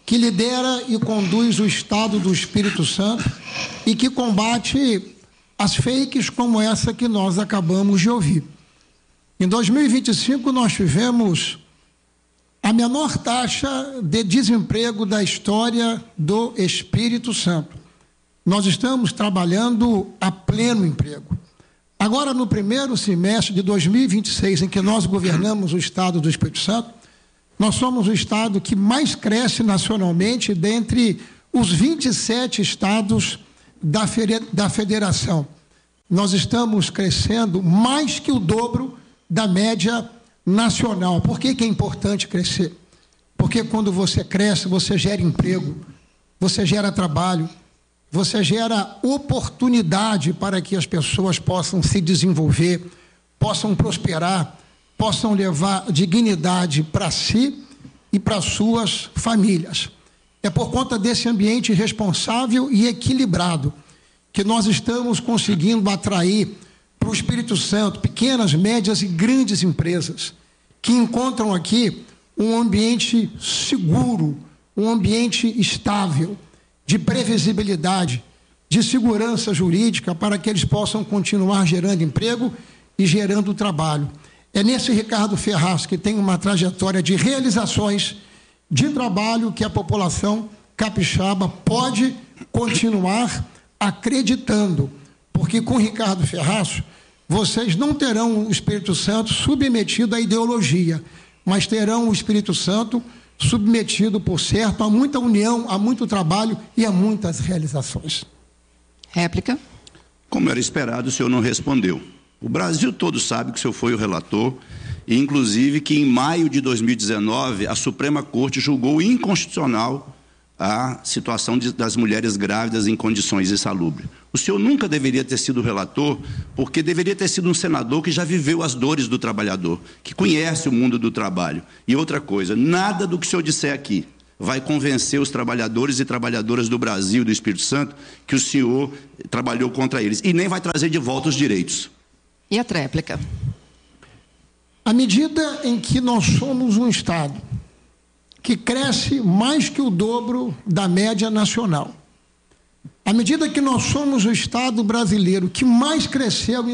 que lidera e conduz o Estado do Espírito Santo e que combate as fakes como essa que nós acabamos de ouvir. Em 2025, nós tivemos a menor taxa de desemprego da história do Espírito Santo. Nós estamos trabalhando a pleno emprego. Agora, no primeiro semestre de 2026, em que nós governamos o Estado do Espírito Santo, nós somos o Estado que mais cresce nacionalmente dentre os 27 estados da federação. Nós estamos crescendo mais que o dobro da média nacional. Por que é importante crescer? Porque quando você cresce, você gera emprego, você gera trabalho, você gera oportunidade para que as pessoas possam se desenvolver, possam prosperar, possam levar dignidade para si e para suas famílias. É por conta desse ambiente responsável e equilibrado que nós estamos conseguindo atrair para o Espírito Santo pequenas, médias e grandes empresas que encontram aqui um ambiente seguro, um ambiente estável, de previsibilidade, de segurança jurídica para que eles possam continuar gerando emprego e gerando trabalho. É nesse Ricardo Ferraz, que tem uma trajetória de realizações, de trabalho, que a população capixaba pode continuar acreditando, porque com Ricardo Ferraz, vocês não terão o Espírito Santo submetido à ideologia, mas terão o Espírito Santo submetido, por certo, a muita união, a muito trabalho e a muitas realizações. Réplica. Como era esperado, o senhor não respondeu. O Brasil todo sabe que o senhor foi o relator, e inclusive que em maio de 2019 a Suprema Corte julgou inconstitucional a situação das mulheres grávidas em condições insalubres. O senhor nunca deveria ter sido relator, porque deveria ter sido um senador que já viveu as dores do trabalhador, que conhece o mundo do trabalho. E outra coisa, nada do que o senhor disser aqui vai convencer os trabalhadores e trabalhadoras do Brasil, do Espírito Santo, que o senhor trabalhou contra eles, e nem vai trazer de volta os direitos. E a tréplica? À medida em que nós somos um Estado que cresce mais que o dobro da média nacional, à medida que nós somos o Estado brasileiro que mais cresceu em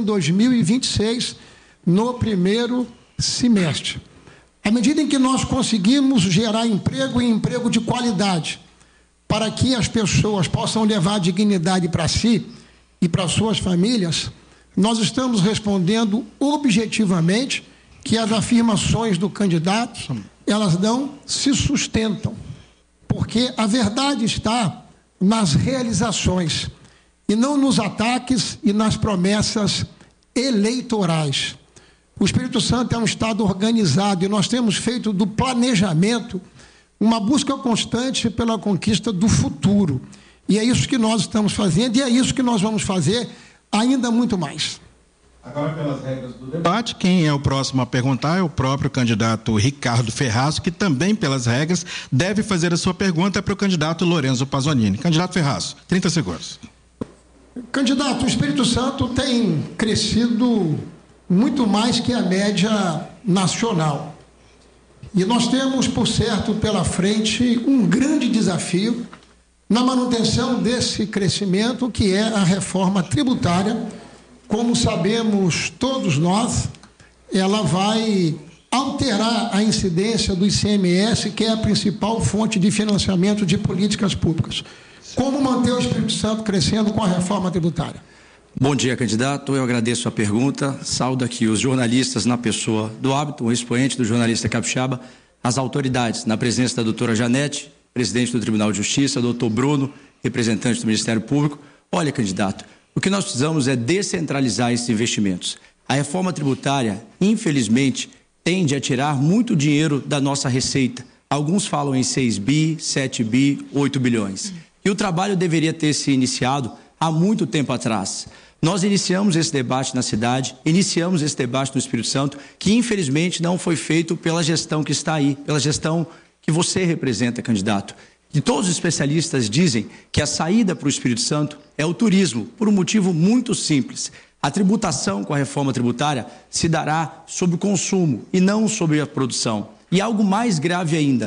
2026 no primeiro semestre, à medida em que nós conseguimos gerar emprego e emprego de qualidade, para que as pessoas possam levar dignidade para si e para suas famílias, nós estamos respondendo objetivamente que as afirmações do candidato, elas não se sustentam, porque a verdade está nas realizações e não nos ataques e nas promessas eleitorais. O Espírito Santo é um Estado organizado e nós temos feito do planejamento uma busca constante pela conquista do futuro. E é isso que nós estamos fazendo e é isso que nós vamos fazer ainda muito mais. Agora, pelas regras do debate, quem é o próximo a perguntar é o próprio candidato Ricardo Ferraz, que também, pelas regras, deve fazer a sua pergunta para o candidato Lorenzo Pasolini. Candidato Ferraz, 30 segundos. Candidato, o Espírito Santo tem crescido muito mais que a média nacional. E nós temos, por certo, pela frente um grande desafio na manutenção desse crescimento, que é a reforma tributária. Como sabemos todos nós, ela vai alterar a incidência do ICMS, que é a principal fonte de financiamento de políticas públicas. Como manter o Espírito Santo crescendo com a reforma tributária? Bom dia, candidato. Eu agradeço a pergunta. Saúdo aqui os jornalistas na pessoa do hábito, o expoente do jornalista capixaba, as autoridades, na presença da doutora Janete, presidente do Tribunal de Justiça, doutor Bruno, representante do Ministério Público. Olha, candidato, o que nós precisamos é descentralizar esses investimentos. A reforma tributária, infelizmente, tende a tirar muito dinheiro da nossa receita. Alguns falam em 6 bi, 7 bi, 8 bilhões. E o trabalho deveria ter se iniciado há muito tempo atrás. Nós iniciamos esse debate na cidade, iniciamos esse debate no Espírito Santo, que infelizmente não foi feito pela gestão que está aí, pela gestão que você representa, candidato. E todos os especialistas dizem que a saída para o Espírito Santo é o turismo, por um motivo muito simples. A tributação com a reforma tributária se dará sobre o consumo e não sobre a produção. E algo mais grave ainda,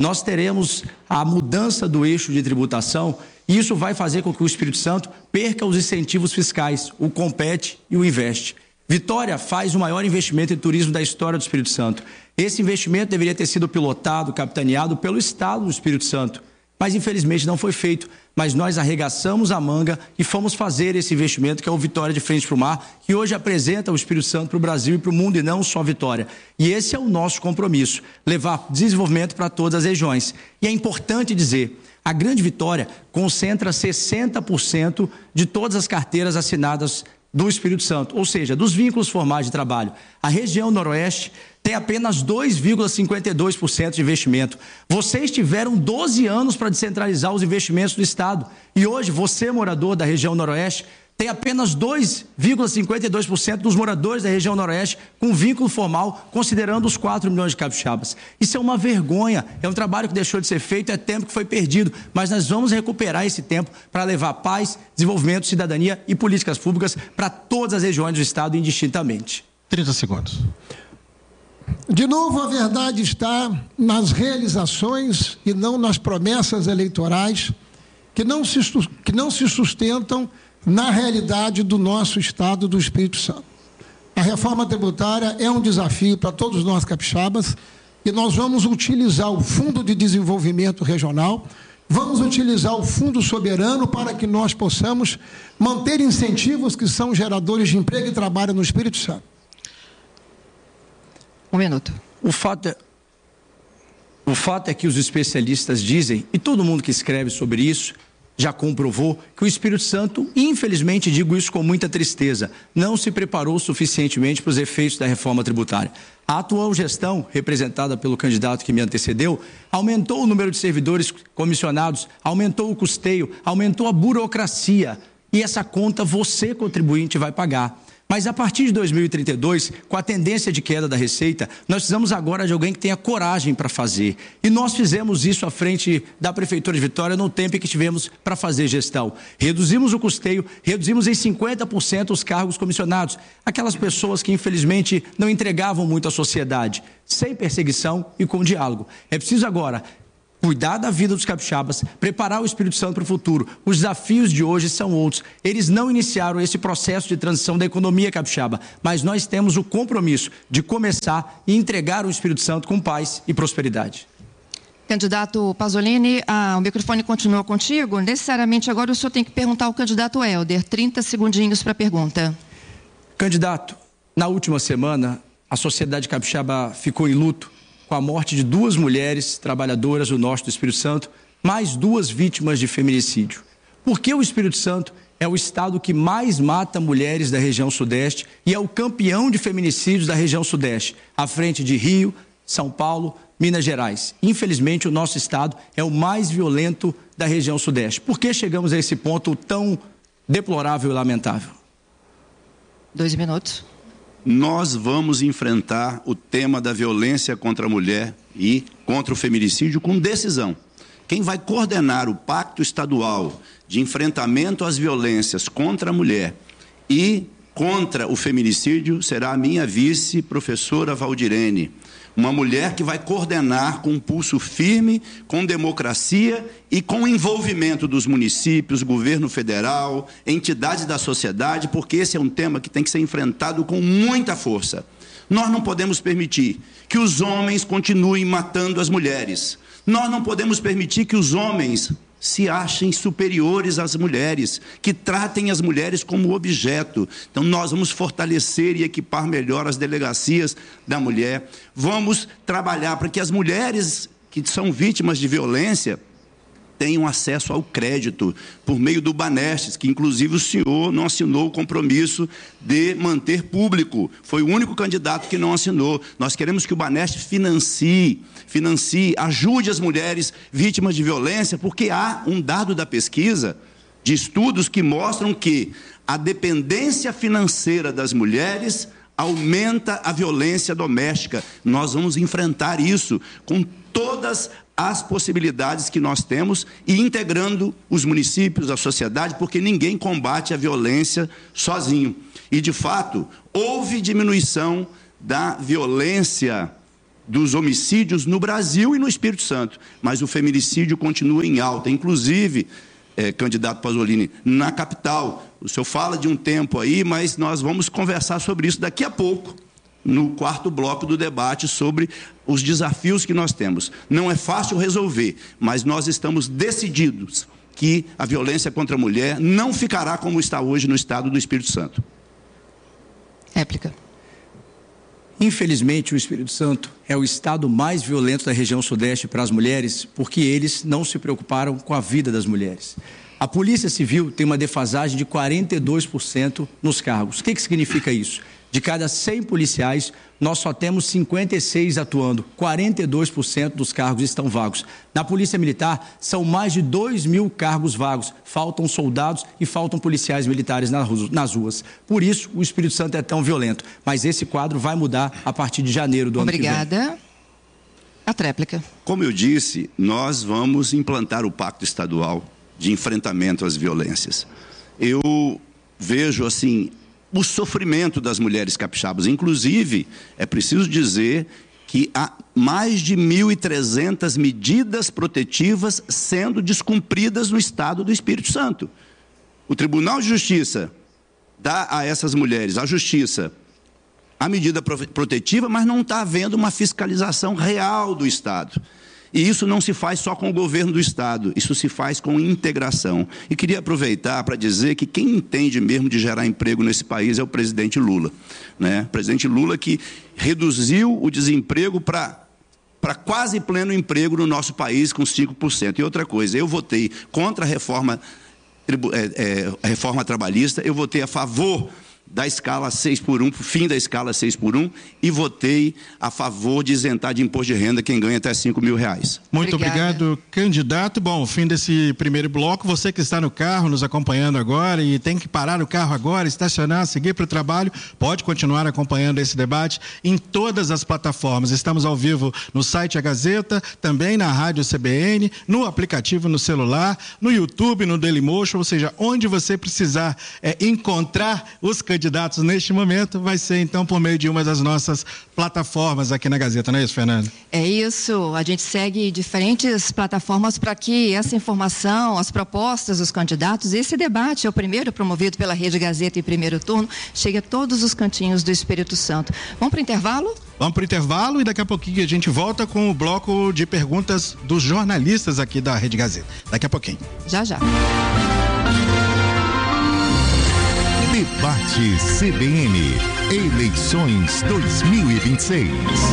nós teremos a mudança do eixo de tributação e isso vai fazer com que o Espírito Santo perca os incentivos fiscais, o Compete e o Investe. Vitória faz o maior investimento em turismo da história do Espírito Santo. Esse investimento deveria ter sido pilotado, capitaneado pelo Estado do Espírito Santo, mas infelizmente não foi feito. Mas nós arregaçamos a manga e fomos fazer esse investimento que é o Vitória de Frente para o Mar, que hoje apresenta o Espírito Santo para o Brasil e para o mundo e não só Vitória. E esse é o nosso compromisso, levar desenvolvimento para todas as regiões. E é importante dizer, a Grande Vitória concentra 60% de todas as carteiras assinadas do Espírito Santo, ou seja, dos vínculos formais de trabalho. A região noroeste tem apenas 2,52% de investimento. Vocês tiveram 12 anos para descentralizar os investimentos do Estado. E hoje, você, morador da região noroeste, tem apenas 2,52% dos moradores da região noroeste com vínculo formal, considerando os 4 milhões de capixabas. Isso é uma vergonha, é um trabalho que deixou de ser feito, é tempo que foi perdido, mas nós vamos recuperar esse tempo para levar paz, desenvolvimento, cidadania e políticas públicas para todas as regiões do Estado indistintamente. 30 segundos. De novo, a verdade está nas realizações e não nas promessas eleitorais que não se sustentam na realidade do nosso Estado do Espírito Santo. A reforma tributária é um desafio para todos nós capixabas e nós vamos utilizar o Fundo de Desenvolvimento Regional, vamos utilizar o Fundo Soberano para que nós possamos manter incentivos que são geradores de emprego e trabalho no Espírito Santo. 1 minuto. O fato é que os especialistas dizem, e todo mundo que escreve sobre isso já comprovou, que o Espírito Santo, infelizmente digo isso com muita tristeza, não se preparou suficientemente para os efeitos da reforma tributária. A atual gestão, representada pelo candidato que me antecedeu, aumentou o número de servidores comissionados, aumentou o custeio, aumentou a burocracia. E essa conta você, contribuinte, vai pagar. Mas a partir de 2032, com a tendência de queda da receita, nós precisamos agora de alguém que tenha coragem para fazer. E nós fizemos isso à frente da Prefeitura de Vitória no tempo em que tivemos para fazer gestão. Reduzimos o custeio, reduzimos em 50% os cargos comissionados. Aquelas pessoas que infelizmente não entregavam muito à sociedade, sem perseguição e com diálogo. É preciso agora cuidar da vida dos capixabas, preparar o Espírito Santo para o futuro. Os desafios de hoje são outros. Eles não iniciaram esse processo de transição da economia capixaba, mas nós temos o compromisso de começar e entregar o Espírito Santo com paz e prosperidade. Candidato Pasolini, o microfone continua contigo. Necessariamente agora o senhor tem que perguntar ao candidato Helder. 30 segundinhos para a pergunta. Candidato, na última semana, a sociedade capixaba ficou em luto com a morte de 2 mulheres trabalhadoras do norte do Espírito Santo, mais 2 vítimas de feminicídio. Por que o Espírito Santo é o estado que mais mata mulheres da região sudeste e é o campeão de feminicídios da região sudeste, à frente de Rio, São Paulo, Minas Gerais? Infelizmente, o nosso estado é o mais violento da região sudeste. Por que chegamos a esse ponto tão deplorável e lamentável? 2 minutos. Nós vamos enfrentar o tema da violência contra a mulher e contra o feminicídio com decisão. Quem vai coordenar o Pacto Estadual de enfrentamento às violências contra a mulher e contra o feminicídio será a minha vice, professora Valdirene. Uma mulher que vai coordenar com um pulso firme, com democracia e com envolvimento dos municípios, governo federal, entidades da sociedade, porque esse é um tema que tem que ser enfrentado com muita força. Nós não podemos permitir que os homens continuem matando as mulheres. Nós não podemos permitir que os homens se achem superiores às mulheres, que tratem as mulheres como objeto. Então, nós vamos fortalecer e equipar melhor as delegacias da mulher. Vamos trabalhar para que as mulheres que são vítimas de violência tenham acesso ao crédito por meio do Banestes, que inclusive o senhor não assinou o compromisso de manter público. Foi o único candidato que não assinou. Nós queremos que o Banestes financie, ajude as mulheres vítimas de violência, porque há um dado da pesquisa, de estudos que mostram que a dependência financeira das mulheres aumenta a violência doméstica. Nós vamos enfrentar isso com todas as possibilidades que nós temos e integrando os municípios, a sociedade, porque ninguém combate a violência sozinho. E, de fato, houve diminuição da violência dos homicídios no Brasil e no Espírito Santo, mas o feminicídio continua em alta, inclusive, candidato Pasolini, na capital. O senhor fala de um tempo aí, mas nós vamos conversar sobre isso daqui a pouco, no quarto bloco do debate, sobre os desafios que nós temos. Não é fácil resolver, mas nós estamos decididos que a violência contra a mulher não ficará como está hoje no estado do Espírito Santo. Réplica. Infelizmente, o Espírito Santo é o estado mais violento da região sudeste para as mulheres, porque eles não se preocuparam com a vida das mulheres. A Polícia Civil tem uma defasagem de 42% nos cargos. O que significa isso? De cada 100 policiais, nós só temos 56 atuando, 42% dos cargos estão vagos. Na Polícia Militar, são mais de 2.000 cargos vagos. Faltam soldados e faltam policiais militares nas ruas. Por isso, o Espírito Santo é tão violento. Mas esse quadro vai mudar a partir de janeiro do ano que vem. Obrigada. A tréplica. Como eu disse, nós vamos implantar o Pacto Estadual de enfrentamento às violências. Eu vejo, assim, o sofrimento das mulheres capixabas. Inclusive, é preciso dizer que há mais de 1.300 medidas protetivas sendo descumpridas no estado do Espírito Santo. O Tribunal de Justiça dá a essas mulheres, a justiça, a medida protetiva, mas não está havendo uma fiscalização real do Estado. E isso não se faz só com o governo do Estado, isso se faz com integração. E queria aproveitar para dizer que quem entende mesmo de gerar emprego nesse país é o presidente Lula, né? O presidente Lula que reduziu o desemprego para quase pleno emprego no nosso país com 5%. E outra coisa, eu votei contra a reforma trabalhista, eu votei a favor da escala 6x1, fim da escala 6x1, e votei a favor de isentar de imposto de renda quem ganha até R$5.000. Muito obrigado, candidato. Bom, fim desse primeiro bloco. Você que está no carro nos acompanhando agora e tem que parar o carro agora, estacionar, seguir para o trabalho, pode continuar acompanhando esse debate em todas as plataformas. Estamos ao vivo no site A Gazeta, também na Rádio CBN, no aplicativo no celular, no YouTube, no Dailymotion, ou seja, onde você precisar encontrar os candidatos neste momento, vai ser então por meio de uma das nossas plataformas aqui na Gazeta, não é isso, Fernanda? É isso, a gente segue diferentes plataformas para que essa informação, as propostas dos candidatos, esse debate é o primeiro promovido pela Rede Gazeta em primeiro turno, chega a todos os cantinhos do Espírito Santo. Vamos para o intervalo? Vamos para o intervalo e daqui a pouquinho a gente volta com o bloco de perguntas dos jornalistas aqui da Rede Gazeta. Daqui a pouquinho. Já. Debate CBN, eleições 2026.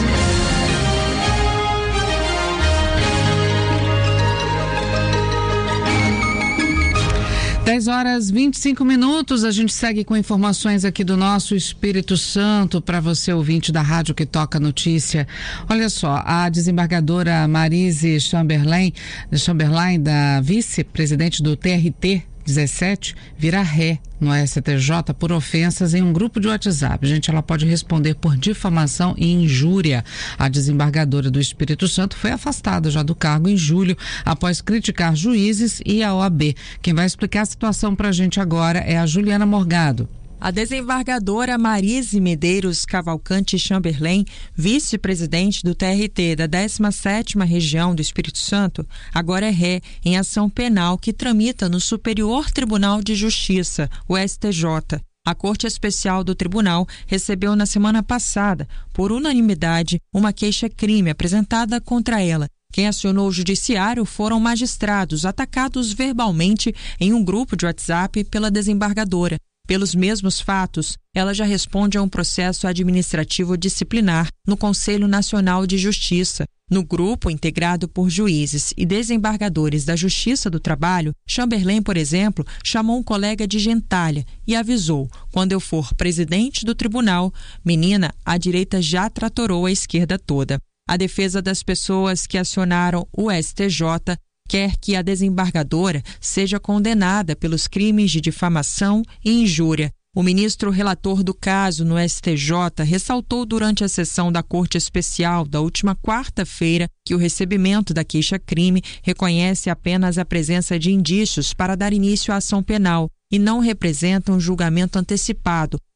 10h25, a gente segue com informações aqui do nosso Espírito Santo para você, ouvinte da rádio que toca notícia. Olha só, a desembargadora Marise Chamberlain, da vice-presidente do TRT 17, vira ré no STJ por ofensas em um grupo de WhatsApp. Gente, ela pode responder por difamação e injúria. A desembargadora do Espírito Santo foi afastada já do cargo em julho, após criticar juízes e a OAB. Quem vai explicar a situação para a gente agora é a Juliana Morgado. A desembargadora Marise Medeiros Cavalcante Chamberlain, vice-presidente do TRT da 17ª Região do Espírito Santo, agora é ré em ação penal que tramita no Superior Tribunal de Justiça, o STJ. A Corte Especial do Tribunal recebeu na semana passada, por unanimidade, uma queixa-crime apresentada contra ela. Quem acionou o judiciário foram magistrados atacados verbalmente em um grupo de WhatsApp pela desembargadora. Pelos mesmos fatos, ela já responde a um processo administrativo disciplinar no Conselho Nacional de Justiça. No grupo, integrado por juízes e desembargadores da Justiça do Trabalho, Chamberlain, por exemplo, chamou um colega de gentalha e avisou: quando eu for presidente do tribunal, menina, a direita já tratorou a esquerda toda. A defesa das pessoas que acionaram o STJ quer que a desembargadora seja condenada pelos crimes de difamação e injúria. O ministro relator do caso no STJ ressaltou durante a sessão da Corte Especial da última quarta-feira que o recebimento da queixa-crime reconhece apenas a presença de indícios para dar início à ação penal e não representa um julgamento antecipado,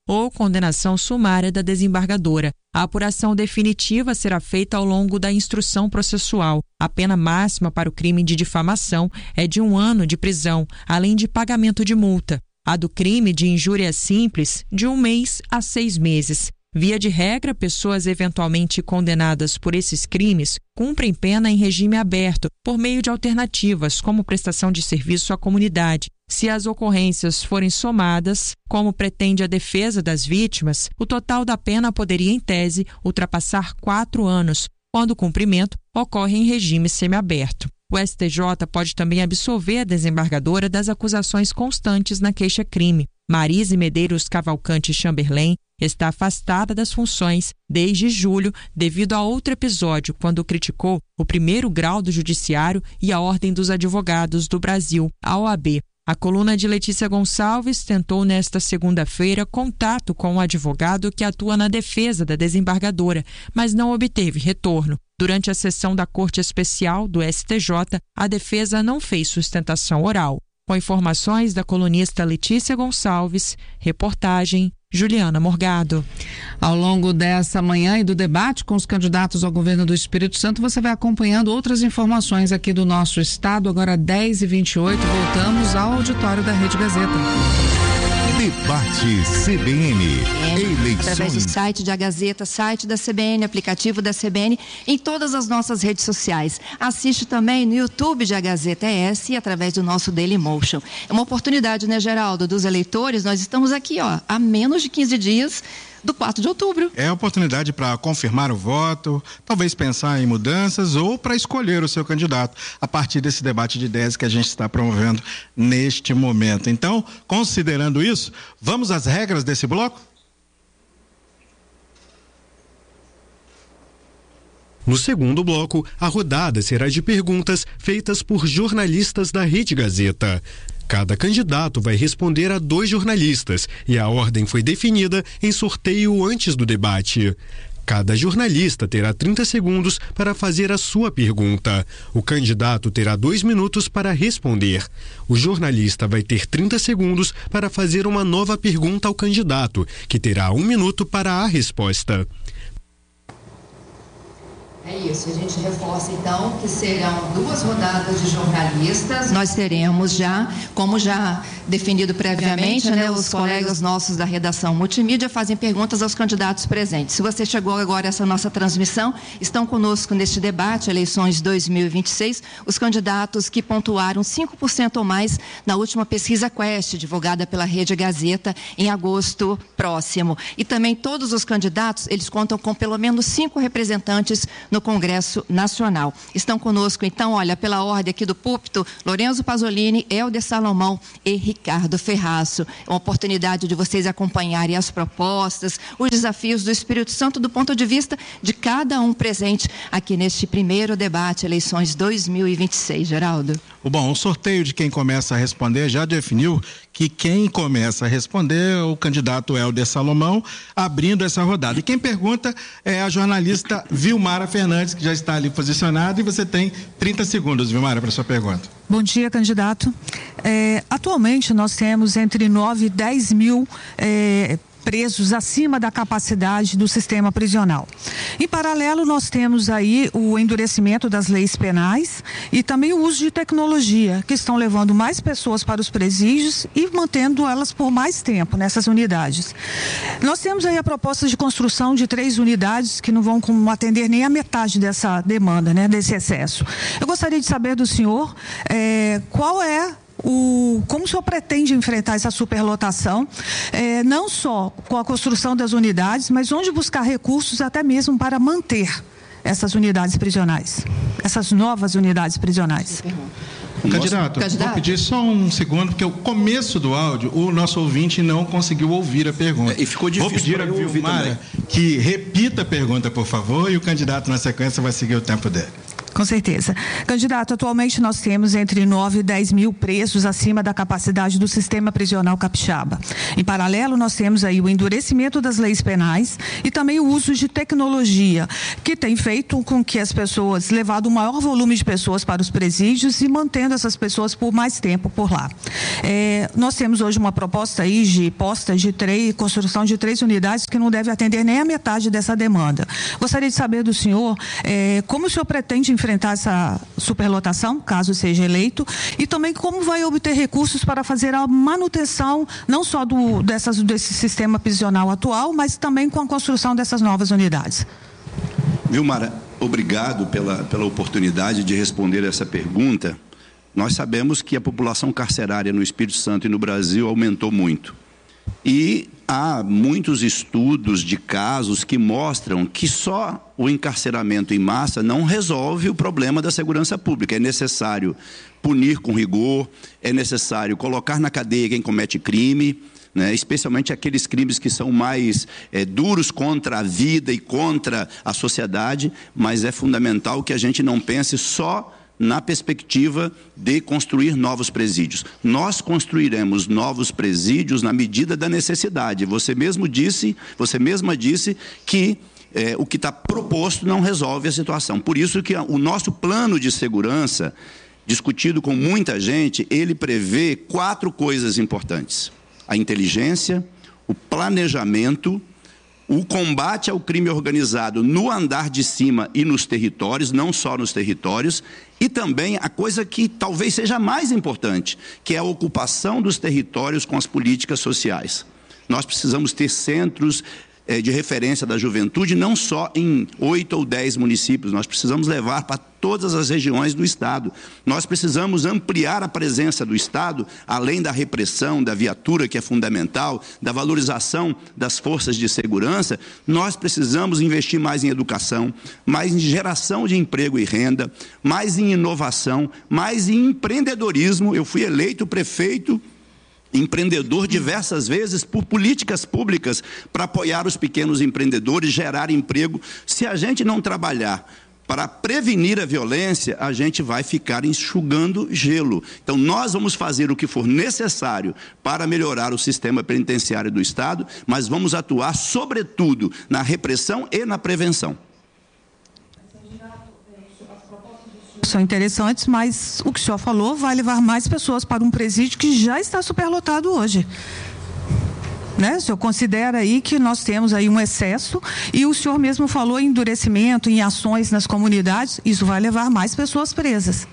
ou condenação sumária da desembargadora. A apuração definitiva será feita ao longo da instrução processual. A pena máxima para o crime de difamação é de 1 ano de prisão, além de pagamento de multa. A do crime de injúria simples, de 1 mês a 6 meses. Via de regra, pessoas eventualmente condenadas por esses crimes cumprem pena em regime aberto, por meio de alternativas, como prestação de serviço à comunidade. Se as ocorrências forem somadas, como pretende a defesa das vítimas, o total da pena poderia, em tese, ultrapassar 4 anos, quando o cumprimento ocorre em regime semiaberto. O STJ pode também absolver a desembargadora das acusações constantes na queixa-crime. Marise Medeiros Cavalcante Chamberlain está afastada das funções desde julho devido a outro episódio, quando criticou o 1º grau do Judiciário e a Ordem dos Advogados do Brasil, a OAB. A coluna de Letícia Gonçalves tentou nesta segunda-feira contato com o advogado que atua na defesa da desembargadora, mas não obteve retorno. Durante a sessão da Corte Especial do STJ, a defesa não fez sustentação oral. Com informações da colunista Letícia Gonçalves, reportagem Juliana Morgado. Ao longo dessa manhã e do debate com os candidatos ao governo do Espírito Santo, você vai acompanhando outras informações aqui do nosso estado. Agora 10h28, voltamos ao auditório da Rede Gazeta. Debate CBN. Eleições. Através do site da Gazeta, site da CBN, aplicativo da CBN, em todas as nossas redes sociais. Assiste também no YouTube da Gazeta ES e através do nosso Dailymotion. É uma oportunidade, né, Geraldo, dos eleitores. Nós estamos aqui, há menos de 15 dias do 4 de outubro. É a oportunidade para confirmar o voto, talvez pensar em mudanças ou para escolher o seu candidato a partir desse debate de ideias que a gente está promovendo neste momento. Então, considerando isso, vamos às regras desse bloco? No segundo bloco, a rodada será de perguntas feitas por jornalistas da Rede Gazeta. Cada candidato vai responder a 2 jornalistas e a ordem foi definida em sorteio antes do debate. Cada jornalista terá 30 segundos para fazer a sua pergunta. O candidato terá 2 minutos para responder. O jornalista vai ter 30 segundos para fazer uma nova pergunta ao candidato, que terá 1 minuto para a resposta. É isso, a gente reforça então que serão 2 rodadas de jornalistas. Nós teremos já, como já definido previamente, né, os colegas nossos da redação multimídia fazem perguntas aos candidatos presentes. Se você chegou agora a essa nossa transmissão, estão conosco neste debate, eleições 2026, os candidatos que pontuaram 5% ou mais na última pesquisa Quest, divulgada pela Rede Gazeta em agosto próximo. E também todos os candidatos, eles contam com pelo menos 5 representantes no Congresso Nacional. Estão conosco, então, pela ordem aqui do púlpito, Lorenzo Pasolini, Helder Salomão e Ricardo Ferraço. É uma oportunidade de vocês acompanharem as propostas, os desafios do Espírito Santo do ponto de vista de cada um presente aqui neste primeiro debate, eleições 2026. Geraldo. Bom, o sorteio de quem começa a responder já definiu que quem começa a responder é o candidato Helder Salomão, abrindo essa rodada. E quem pergunta é a jornalista Vilmara Fernandes, que já está ali posicionada, e você tem 30 segundos, Vilmara, para a sua pergunta. Bom dia, candidato. Atualmente nós temos entre 9 e 10 mil presos acima da capacidade do sistema prisional. Em paralelo, nós temos aí o endurecimento das leis penais e também o uso de tecnologia, que estão levando mais pessoas para os presídios e mantendo elas por mais tempo nessas unidades. Nós temos aí a proposta de construção de 3 unidades que não vão atender nem a metade dessa demanda, né, desse excesso. Eu gostaria de saber do senhor como o senhor pretende enfrentar essa superlotação, não só com a construção das unidades, mas onde buscar recursos até mesmo para manter essas unidades prisionais, essas novas unidades prisionais. Candidato, vou pedir só um segundo, porque o começo do áudio, o nosso ouvinte não conseguiu ouvir a pergunta. E ficou difícil. Vou pedir a Vilmara que repita a pergunta, por favor, e o candidato na sequência vai seguir o tempo dele. Com certeza. Candidato, atualmente nós temos entre 9 e 10 mil presos acima da capacidade do sistema prisional capixaba. Em paralelo, nós temos aí o endurecimento das leis penais e também o uso de tecnologia, que tem feito com que as pessoas, levado um maior volume de pessoas para os presídios e mantendo essas pessoas por mais tempo por lá. Nós temos hoje uma proposta aí de construção de 3 unidades que não deve atender nem a metade dessa demanda. Gostaria de saber do senhor como o senhor pretende enfrentar essa superlotação, caso seja eleito, e também como vai obter recursos para fazer a manutenção não só desse sistema prisional atual, mas também com a construção dessas novas unidades. Vilmara, obrigado pela oportunidade de responder essa pergunta. Nós sabemos que a população carcerária no Espírito Santo e no Brasil aumentou muito. E há muitos estudos de casos que mostram que só o encarceramento em massa não resolve o problema da segurança pública. É necessário punir com rigor, é necessário colocar na cadeia quem comete crime, né, especialmente aqueles crimes que são mais duros contra a vida e contra a sociedade, mas é fundamental que a gente não pense só na perspectiva de construir novos presídios. Nós construiremos novos presídios na medida da necessidade. Você mesma disse que o que está proposto não resolve a situação. Por isso que o nosso plano de segurança, discutido com muita gente, ele prevê 4 coisas importantes: a inteligência, o planejamento, o combate ao crime organizado no andar de cima e nos territórios, não só nos territórios, e também a coisa que talvez seja mais importante, que é a ocupação dos territórios com as políticas sociais. Nós precisamos ter centros de referência da juventude, não só em 8 ou 10 municípios, nós precisamos levar para todas as regiões do Estado. Nós precisamos ampliar a presença do Estado, além da repressão, da viatura, que é fundamental, da valorização das forças de segurança. Nós precisamos investir mais em educação, mais em geração de emprego e renda, mais em inovação, mais em empreendedorismo. Eu fui eleito prefeito empreendedor diversas vezes por políticas públicas para apoiar os pequenos empreendedores, gerar emprego. Se a gente não trabalhar para prevenir a violência, a gente vai ficar enxugando gelo. Então, nós vamos fazer o que for necessário para melhorar o sistema penitenciário do Estado, mas vamos atuar, sobretudo, na repressão e na prevenção. São interessantes, mas o que o senhor falou vai levar mais pessoas para um presídio que já está superlotado hoje. Né? O senhor considera aí que nós temos aí um excesso e o senhor mesmo falou em endurecimento, em ações nas comunidades, isso vai levar mais pessoas presas.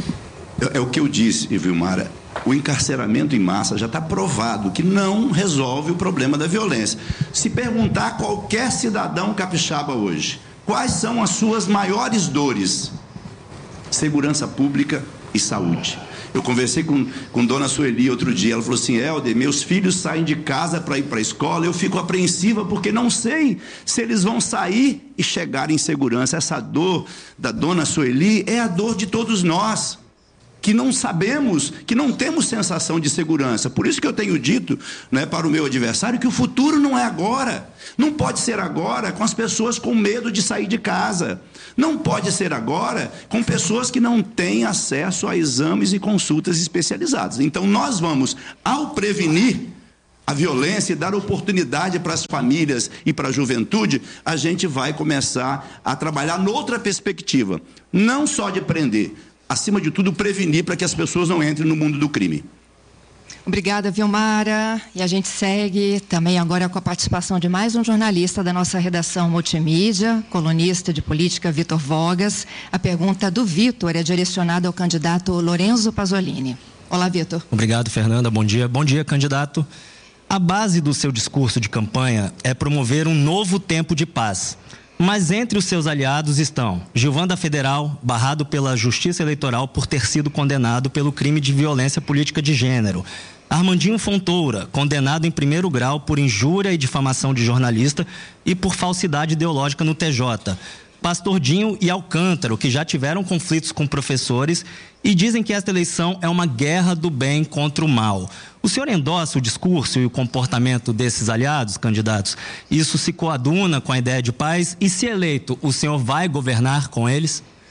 É o que eu disse, Vilmara, o encarceramento em massa já está provado que não resolve o problema da violência. Se perguntar a qualquer cidadão capixaba hoje, quais são as suas maiores dores? Segurança pública e saúde. Eu conversei com dona Sueli outro dia, ela falou assim: Helder, meus filhos saem de casa para ir para a escola, eu fico apreensiva porque não sei se eles vão sair e chegar em segurança. Essa dor da dona Sueli é a dor de todos nós, que não sabemos, que não temos sensação de segurança. Por isso que eu tenho dito, né, para o meu adversário que o futuro não é agora. Não pode ser agora com as pessoas com medo de sair de casa. Não pode ser agora com pessoas que não têm acesso a exames e consultas especializadas. Então, nós vamos, ao prevenir a violência e dar oportunidade para as famílias e para a juventude, a gente vai começar a trabalhar noutra perspectiva. Não só de prender, acima de tudo, prevenir para que as pessoas não entrem no mundo do crime. Obrigada, Vilmara. E a gente segue também agora com a participação de mais um jornalista da nossa redação multimídia, colunista de política, Vitor Vogas. A pergunta do Vitor é direcionada ao candidato Lorenzo Pasolini. Olá, Vitor. Obrigado, Fernanda. Bom dia. Bom dia, candidato. A base do seu discurso de campanha é promover um novo tempo de paz. Mas entre os seus aliados estão Gilvan da Federal, barrado pela Justiça Eleitoral por ter sido condenado pelo crime de violência política de gênero. Armandinho Fontoura, condenado em 1º grau por injúria e difamação de jornalista e por falsidade ideológica no TJ. Pastor Dinho e Alcântara, que já tiveram conflitos com professores e dizem que esta eleição é uma guerra do bem contra o mal. O senhor endossa o discurso e o comportamento desses aliados, candidatos? Isso se coaduna com a ideia de paz? E se eleito, o senhor vai governar com eles?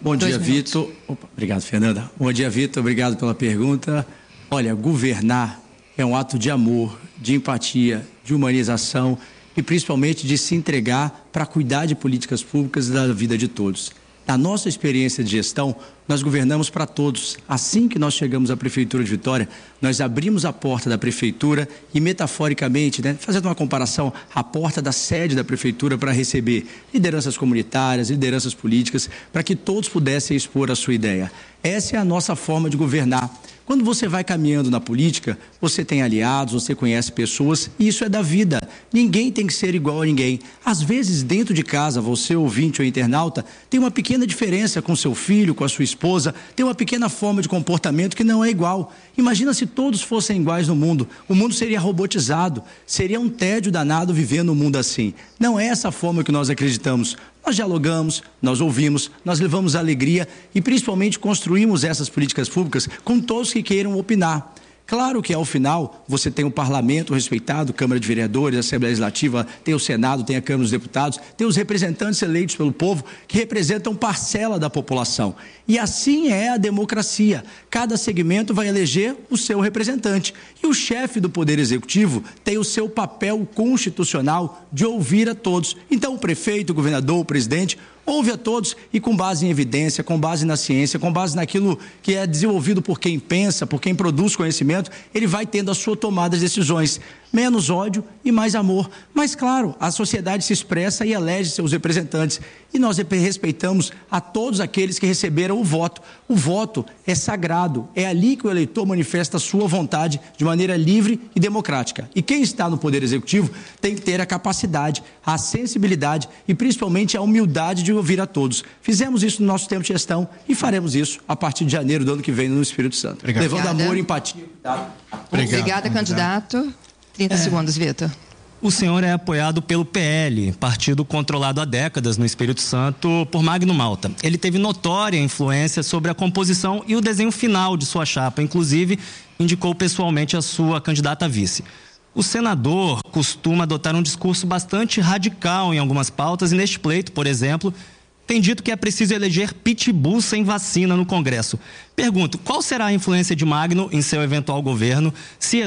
Bom dia, Vitor. Obrigado, Fernanda. Bom dia, Vitor. Obrigado pela pergunta. Olha, governar é um ato de amor, de empatia, de humanização e principalmente de se entregar para cuidar de políticas públicas e da vida de todos. Na nossa experiência de gestão, nós governamos para todos. Assim que nós chegamos à Prefeitura de Vitória, nós abrimos a porta da Prefeitura e, metaforicamente, fazendo uma comparação, a porta da sede da Prefeitura para receber lideranças comunitárias, lideranças políticas, para que todos pudessem expor a sua ideia. Essa é a nossa forma de governar. Quando você vai caminhando na política, você tem aliados, você conhece pessoas, e isso é da vida. Ninguém tem que ser igual a ninguém. Às vezes, dentro de casa, você, ouvinte ou internauta, tem uma pequena diferença com seu filho, com a sua esposa, tem uma pequena forma de comportamento que não é igual. Imagina se todos fossem iguais no mundo. O mundo seria robotizado, seria um tédio danado viver num mundo assim. Não é essa forma que nós acreditamos. Nós dialogamos, nós ouvimos, nós levamos alegria e principalmente construímos essas políticas públicas com todos que queiram opinar. Claro que ao final você tem o parlamento respeitado, Câmara de Vereadores, Assembleia Legislativa, tem o Senado, tem a Câmara dos Deputados, tem os representantes eleitos pelo povo que representam parcela da população. E assim é a democracia. Cada segmento vai eleger o seu representante. E o chefe do Poder Executivo tem o seu papel constitucional de ouvir a todos. Então o prefeito, o governador, o presidente ouve a todos e com base em evidência, com base na ciência, com base naquilo que é desenvolvido por quem pensa, por quem produz conhecimento, ele vai tendo a sua tomada de decisões. Menos ódio e mais amor. Mas, claro, a sociedade se expressa e elege seus representantes. E nós respeitamos a todos aqueles que receberam o voto. O voto é sagrado. É ali que o eleitor manifesta a sua vontade de maneira livre e democrática. E quem está no Poder Executivo tem que ter a capacidade, a sensibilidade e principalmente a humildade de ouvir a todos. Fizemos isso no nosso tempo de gestão e faremos isso a partir de janeiro do ano que vem no Espírito Santo. Obrigado. Levando amor e empatia. Obrigada, candidato. 30 segundos, Vitor. O senhor é apoiado pelo PL, partido controlado há décadas no Espírito Santo por Magno Malta. Ele teve notória influência sobre a composição e o desenho final de sua chapa, inclusive indicou pessoalmente a sua candidata a vice. O senador costuma adotar um discurso bastante radical em algumas pautas e neste pleito, por exemplo, tem dito que é preciso eleger pitbull sem vacina no Congresso. Pergunto, qual será a influência de Magno em seu eventual governo? Se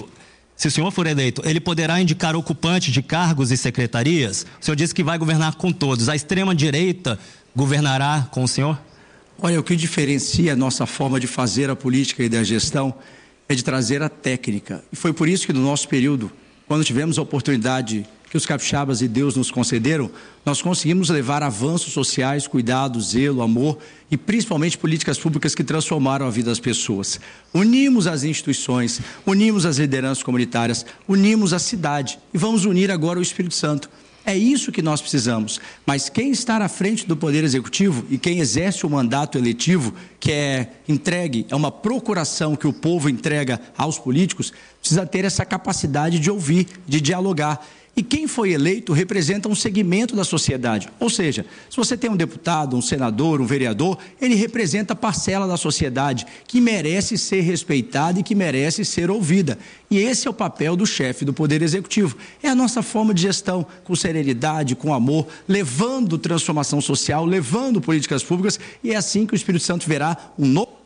o senhor for eleito, ele poderá indicar ocupantes de cargos e secretarias? O senhor disse que vai governar com todos. A extrema-direita governará com o senhor? Olha, o que diferencia a nossa forma de fazer a política e da gestão é de trazer a técnica. E foi por isso que no nosso período, quando tivemos a oportunidade que os capixabas e Deus nos concederam, nós conseguimos levar avanços sociais, cuidado, zelo, amor e principalmente políticas públicas que transformaram a vida das pessoas. Unimos as instituições, unimos as lideranças comunitárias, unimos a cidade e vamos unir agora o Espírito Santo. É isso que nós precisamos, mas quem está à frente do Poder Executivo e quem exerce o mandato eletivo, que é entregue, é uma procuração que o povo entrega aos políticos, precisa ter essa capacidade de ouvir, de dialogar. E quem foi eleito representa um segmento da sociedade. Ou seja, se você tem um deputado, um senador, um vereador, ele representa a parcela da sociedade que merece ser respeitada e que merece ser ouvida. E esse é o papel do chefe do Poder Executivo. É a nossa forma de gestão, com serenidade, com amor, levando transformação social, levando políticas públicas, e é assim que o Espírito Santo verá um novo.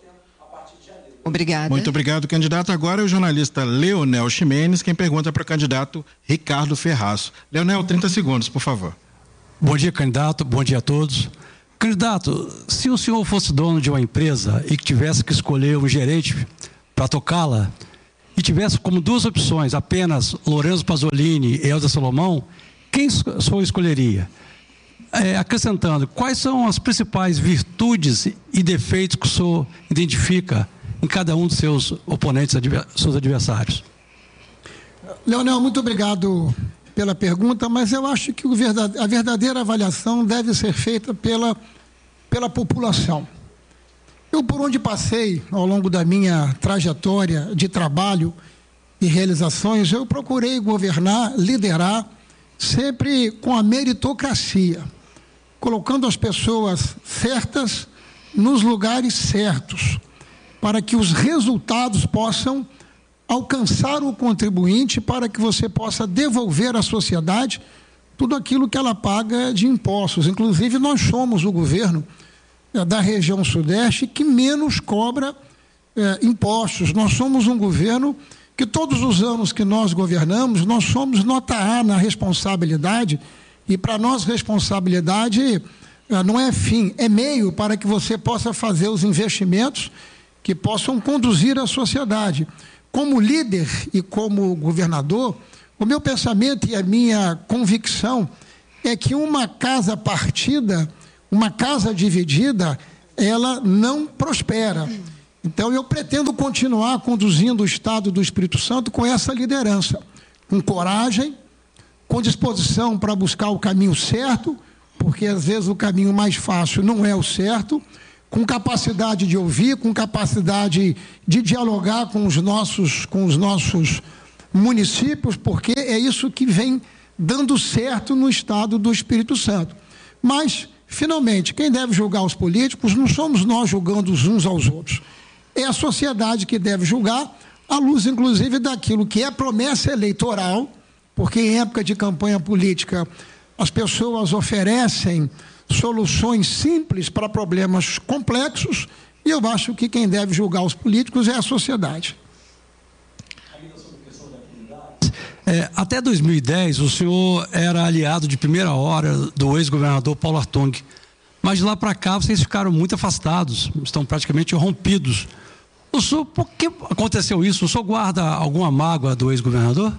Obrigada. Muito obrigado, candidato. Agora é o jornalista Leonel Ximenes, quem pergunta para o candidato Ricardo Ferraço. Leonel, 30 segundos, por favor. Bom dia, candidato. Bom dia a todos. Candidato, se o senhor fosse dono de uma empresa e tivesse que escolher um gerente para tocá-la e tivesse como duas opções apenas Lorenzo Pasolini e Elza Salomão, quem o senhor escolheria? Acrescentando, quais são as principais virtudes e defeitos que o senhor identifica em cada um dos seus oponentes, seus adversários? Leonel, muito obrigado pela pergunta, mas eu acho que a verdadeira avaliação deve ser feita pela população. Eu, por onde passei ao longo da minha trajetória de trabalho e realizações, eu procurei governar, liderar, sempre com a meritocracia, colocando as pessoas certas nos lugares certos, para que os resultados possam alcançar o contribuinte, para que você possa devolver à sociedade tudo aquilo que ela paga de impostos. Inclusive, nós somos o governo da região sudeste que menos cobra impostos. Nós somos um governo que todos os anos que nós governamos, nós somos nota A na responsabilidade, e para nós responsabilidade não é fim, é meio para que você possa fazer os investimentos que possam conduzir a sociedade. Como líder e como governador, o meu pensamento e a minha convicção é que uma casa partida, uma casa dividida, ela não prospera. Então, eu pretendo continuar conduzindo o Estado do Espírito Santo com essa liderança, com coragem, com disposição para buscar o caminho certo, porque às vezes o caminho mais fácil não é o certo, com capacidade de ouvir, com capacidade de dialogar com os nossos municípios, porque é isso que vem dando certo no Estado do Espírito Santo. Mas, finalmente, quem deve julgar os políticos não somos nós julgando uns aos outros. É a sociedade que deve julgar, à luz, inclusive, daquilo que é promessa eleitoral, porque em época de campanha política as pessoas oferecem soluções simples para problemas complexos, e eu acho que quem deve julgar os políticos é a sociedade. Até 2010, o senhor era aliado de primeira hora do ex-governador Paulo Artung, mas de lá para cá vocês ficaram muito afastados, estão praticamente rompidos. O senhor, por que aconteceu isso? O senhor guarda alguma mágoa do ex-governador?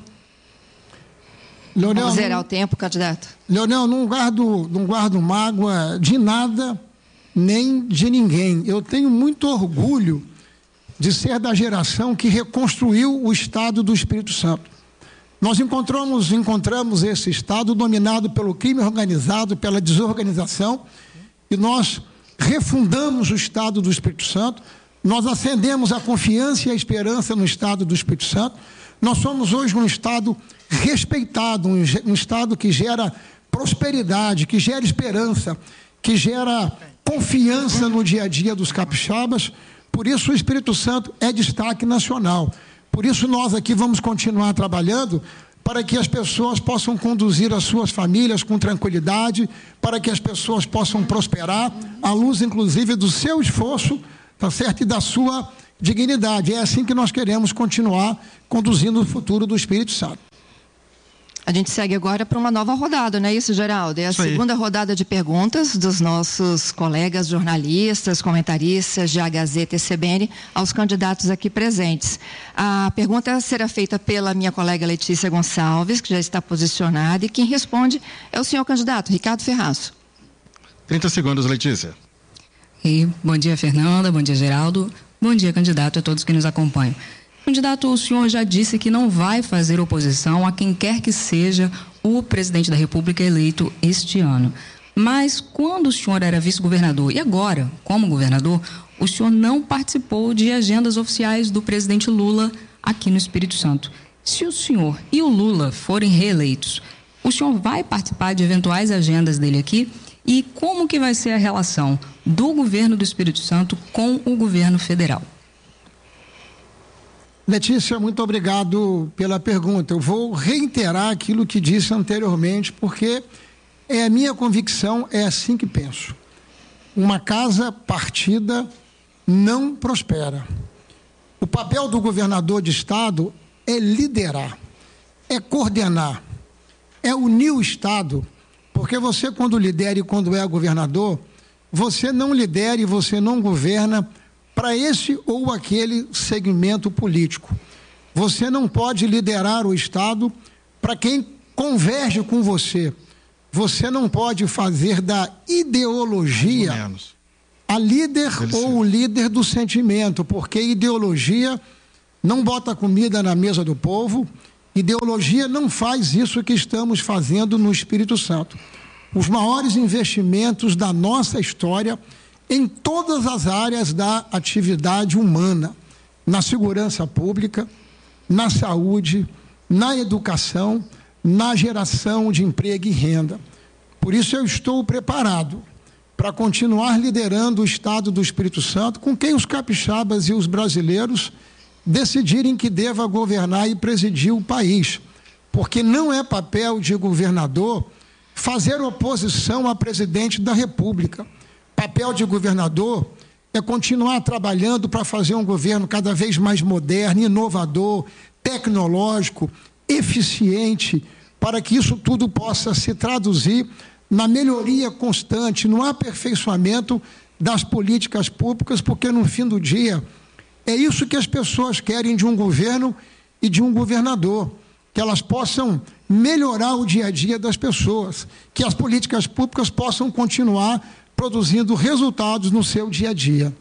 Vamos zerar o tempo, candidato. Leonel, não guardo mágoa de nada, nem de ninguém. Eu tenho muito orgulho de ser da geração que reconstruiu o Estado do Espírito Santo. Nós encontramos esse Estado dominado pelo crime organizado, pela desorganização, e nós refundamos o Estado do Espírito Santo, nós acendemos a confiança e a esperança no Estado do Espírito Santo. Nós somos hoje um Estado respeitado, um Estado que gera prosperidade, que gera esperança, que gera confiança no dia a dia dos capixabas. Por isso o Espírito Santo é destaque nacional. Por isso nós aqui vamos continuar trabalhando para que as pessoas possam conduzir as suas famílias com tranquilidade, para que as pessoas possam prosperar, à luz inclusive do seu esforço, tá certo? E da sua dignidade. É assim que nós queremos continuar conduzindo o futuro do Espírito Santo. A gente segue agora para uma nova rodada, não é isso, Geraldo? É a segunda rodada de perguntas dos nossos colegas jornalistas, comentaristas de A Gazeta e CBN aos candidatos aqui presentes. A pergunta será feita pela minha colega Letícia Gonçalves, que já está posicionada, e quem responde é o senhor candidato Ricardo Ferraço. 30 segundos, Letícia. Bom dia, Fernanda. Bom dia, Geraldo. Bom dia, candidato, a todos que nos acompanham. Candidato, o senhor já disse que não vai fazer oposição a quem quer que seja o presidente da República eleito este ano. Mas quando o senhor era vice-governador e agora, como governador, o senhor não participou de agendas oficiais do presidente Lula aqui no Espírito Santo. Se o senhor e o Lula forem reeleitos, o senhor vai participar de eventuais agendas dele aqui? E como que vai ser a relação do governo do Espírito Santo com o governo federal? Letícia, muito obrigado pela pergunta. Eu vou reiterar aquilo que disse anteriormente, porque é a minha convicção, é assim que penso. Uma casa partida não prospera. O papel do governador de estado é liderar, é coordenar, é unir o estado, porque você, quando lidera e quando é governador, você não lidera e você não governa para esse ou aquele segmento político. Você não pode liderar o Estado para quem converge com você. Você não pode fazer da ideologia a líder ou o líder do sentimento, porque ideologia não bota comida na mesa do povo, ideologia não faz isso que estamos fazendo no Espírito Santo. Os maiores investimentos da nossa história em todas as áreas da atividade humana, na segurança pública, na saúde, na educação, na geração de emprego e renda. Por isso eu estou preparado para continuar liderando o Estado do Espírito Santo com quem os capixabas e os brasileiros decidirem que deva governar e presidir o país, porque não é papel de governador fazer oposição a presidente da República. papel de governador é continuar trabalhando para fazer um governo cada vez mais moderno, inovador, tecnológico, eficiente, para que isso tudo possa se traduzir na melhoria constante, no aperfeiçoamento das políticas públicas, porque no fim do dia é isso que as pessoas querem de um governo e de um governador, que elas possam melhorar o dia a dia das pessoas, que as políticas públicas possam continuar produzindo resultados no seu dia a dia.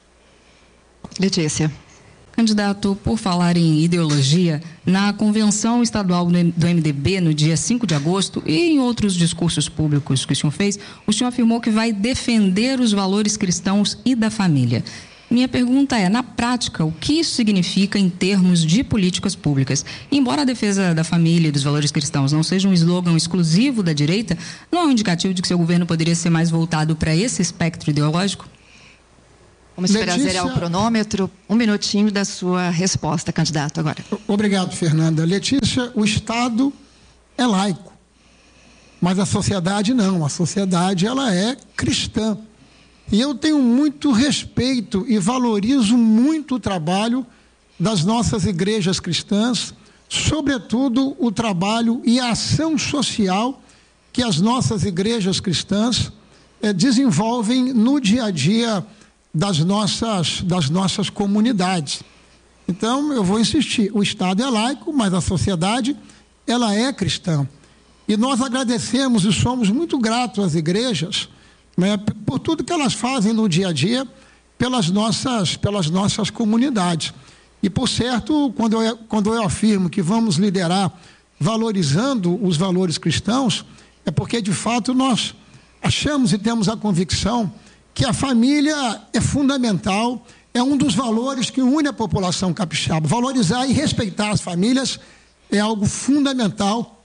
Letícia. Candidato, por falar em ideologia, na convenção estadual do MDB, no dia 5 de agosto, e em outros discursos públicos que o senhor fez, o senhor afirmou que vai defender os valores cristãos e da família. Minha pergunta é, na prática, o que isso significa em termos de políticas públicas? Embora a defesa da família e dos valores cristãos não seja um slogan exclusivo da direita, não é um indicativo de que seu governo poderia ser mais voltado para esse espectro ideológico? Vamos esperar zerar o cronômetro. Um minutinho da sua resposta, candidato, agora. Obrigado, Fernanda. Letícia, o Estado é laico, mas a sociedade não. A sociedade, ela é cristã. E eu tenho muito respeito e valorizo muito o trabalho das nossas igrejas cristãs, sobretudo o trabalho e a ação social que as nossas igrejas cristãs desenvolvem no dia a dia das nossas comunidades. Então, eu vou insistir, o Estado é laico, mas a sociedade, ela é cristã. E nós agradecemos e somos muito gratos às igrejas, né, por tudo que elas fazem no dia a dia pelas nossas comunidades. E, por certo, quando eu afirmo que vamos liderar valorizando os valores cristãos, é porque, de fato, nós achamos e temos a convicção que a família é fundamental, é um dos valores que une a população capixaba. Valorizar e respeitar as famílias é algo fundamental.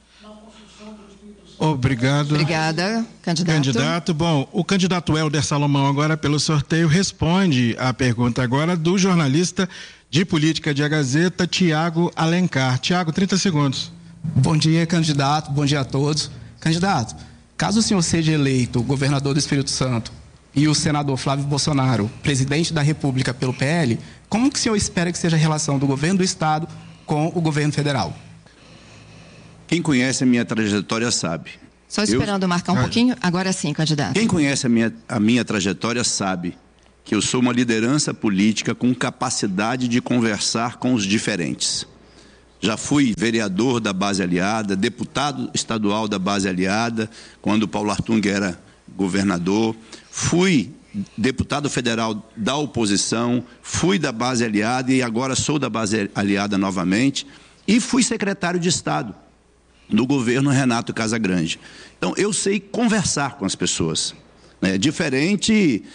Obrigado. Obrigada, candidato. Candidato, bom, o candidato Helder Salomão agora pelo sorteio responde à pergunta agora do jornalista de política de A Gazeta, Tiago Alencar. Tiago, 30 segundos. Bom dia, candidato, bom dia a todos. Candidato, caso o senhor seja eleito governador do Espírito Santo e o senador Flávio Bolsonaro, presidente da República pelo PL, como que o senhor espera que seja a relação do governo do Estado com o governo federal? Quem conhece a minha trajetória sabe. Só esperando marcar um pouquinho, agora sim, candidato. Quem conhece a minha trajetória sabe que eu sou uma liderança política com capacidade de conversar com os diferentes. Já fui vereador da Base Aliada, deputado estadual da Base Aliada, quando Paulo Artung era governador, fui deputado federal da oposição, fui da Base Aliada e agora sou da Base Aliada novamente, e fui secretário de Estado no governo Renato Casagrande. Então, eu sei conversar com as pessoas, né? Diferente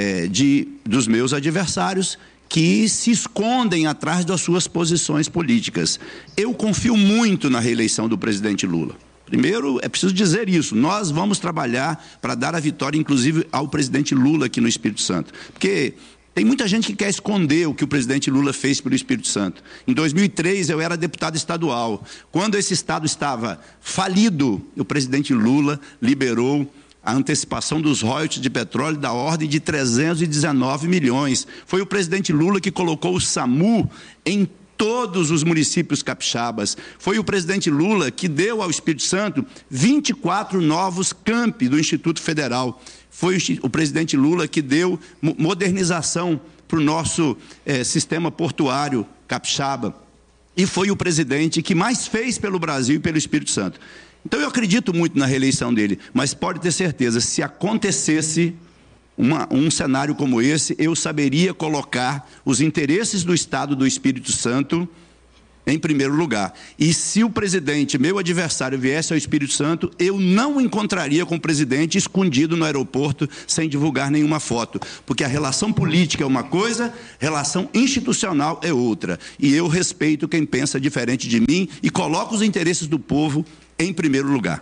dos meus adversários, que se escondem atrás das suas posições políticas. Eu confio muito na reeleição do presidente Lula. Primeiro, é preciso dizer isso, nós vamos trabalhar para dar a vitória, inclusive, ao presidente Lula aqui no Espírito Santo. Porque tem muita gente que quer esconder o que o presidente Lula fez pelo Espírito Santo. Em 2003, eu era deputado estadual. Quando esse estado estava falido, o presidente Lula liberou a antecipação dos royalties de petróleo da ordem de 319 milhões. Foi o presidente Lula que colocou o SAMU em todos os municípios capixabas. Foi o presidente Lula que deu ao Espírito Santo 24 novos campi do Instituto Federal. Foi o presidente Lula que deu modernização para o nosso sistema portuário capixaba. E foi o presidente que mais fez pelo Brasil e pelo Espírito Santo. Então eu acredito muito na reeleição dele, mas pode ter certeza, se acontecesse um cenário como esse, eu saberia colocar os interesses do Estado do Espírito Santo em primeiro lugar. E se o presidente, meu adversário, viesse ao Espírito Santo, eu não encontraria com o presidente escondido no aeroporto sem divulgar nenhuma foto. Porque a relação política é uma coisa, relação institucional é outra. E eu respeito quem pensa diferente de mim e coloco os interesses do povo em primeiro lugar.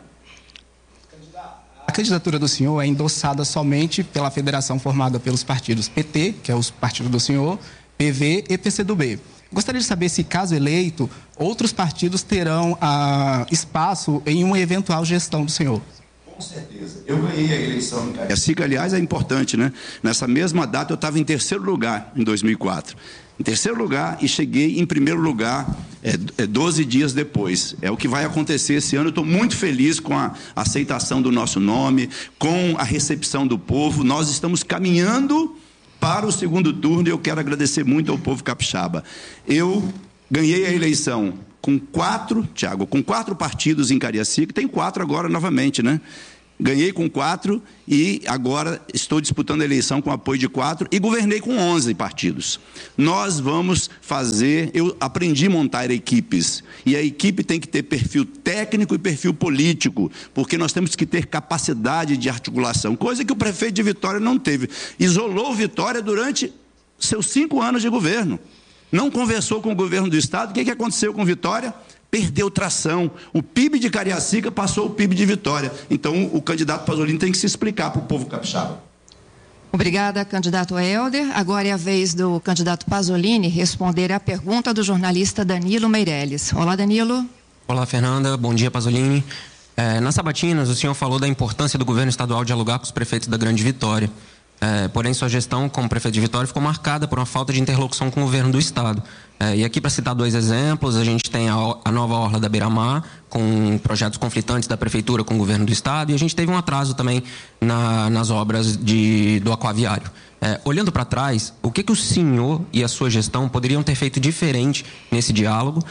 A candidatura do senhor é endossada somente pela federação formada pelos partidos PT, que é o partido do senhor, PV e PCdoB. Gostaria de saber se, caso eleito, outros partidos terão espaço em uma eventual gestão do senhor. certeza. Eu ganhei a eleição em Cariacica, aliás, é importante, né? Nessa mesma data eu estava em terceiro lugar em 2004. Em terceiro lugar e cheguei em primeiro lugar 12 dias depois. É o que vai acontecer esse ano. Eu estou muito feliz com a aceitação do nosso nome, com a recepção do povo. Nós estamos caminhando para o segundo turno e eu quero agradecer muito ao povo capixaba. Eu ganhei a eleição com 4 partidos em Cariacica, tem 4 agora novamente, né? Ganhei com 4 e agora estou disputando a eleição com apoio de 4 e governei com 11 partidos. Nós vamos fazer, eu aprendi a montar equipes e a equipe tem que ter perfil técnico e perfil político, porque nós temos que ter capacidade de articulação, coisa que o prefeito de Vitória não teve. Isolou Vitória durante seus 5 anos de governo. Não conversou com o governo do estado. O que aconteceu com Vitória? Perdeu tração. O PIB de Cariacica passou o PIB de Vitória. Então, o candidato Pasolini tem que se explicar para o povo capixaba. Obrigada, candidato Helder. Agora é a vez do candidato Pasolini responder à pergunta do jornalista Danilo Meirelles. Olá, Danilo. Olá, Fernanda. Bom dia, Pasolini. Nas sabatinas, o senhor falou da importância do governo estadual dialogar com os prefeitos da Grande Vitória. Porém, sua gestão como prefeito de Vitória ficou marcada por uma falta de interlocução com o governo do estado. E aqui, para citar 2 exemplos, a gente tem a nova orla da Beira-Mar, com projetos conflitantes da prefeitura com o governo do estado, e a gente teve um atraso também nas obras do aquaviário. Olhando para trás, o que o senhor e a sua gestão poderiam ter feito diferente nesse diálogo?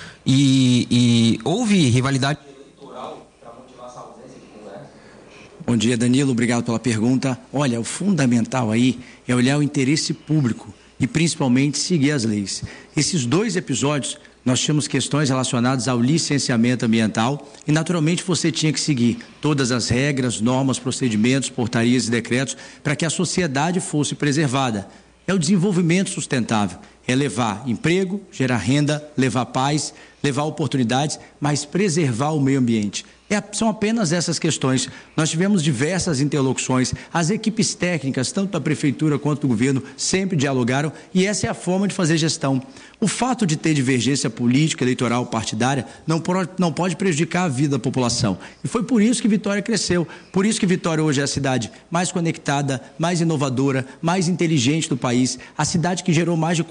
E houve rivalidade eleitoral para motivar essa ausência de conversa? Bom dia, Danilo. Obrigado pela pergunta. Olha, o fundamental aí é olhar o interesse público e, principalmente, seguir as leis. Esses 2 episódios, nós tínhamos questões relacionadas ao licenciamento ambiental e, naturalmente, você tinha que seguir todas as regras, normas, procedimentos, portarias e decretos para que a sociedade fosse preservada. É o desenvolvimento sustentável, é levar emprego, gerar renda, levar paz, levar oportunidades, mas preservar o meio ambiente. São apenas essas questões. Nós tivemos diversas interlocuções, as equipes técnicas, tanto da prefeitura quanto do governo, sempre dialogaram e essa é a forma de fazer gestão. O fato de ter divergência política, eleitoral, partidária, não pode prejudicar a vida da população. E foi por isso que Vitória cresceu, por isso que Vitória hoje é a cidade mais conectada, mais inovadora, mais inteligente do país, a cidade que gerou mais de